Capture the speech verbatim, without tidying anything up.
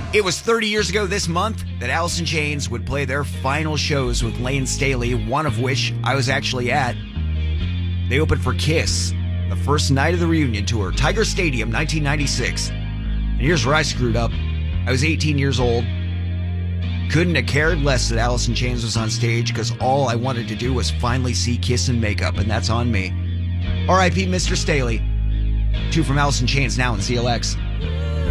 It was thirty years ago this month that Alice in Chains would play their final shows with Lane Staley, one of which I was actually at. They opened for Kiss the first night of the reunion tour, Tiger Stadium, nineteen ninety-six. And here's where I screwed up. I was eighteen years old. Couldn't have cared less that Alice in Chains was on stage because all I wanted to do was finally see Kiss in makeup, and that's on me. R I P Mister Staley. Two from Alice in Chains now in C L X.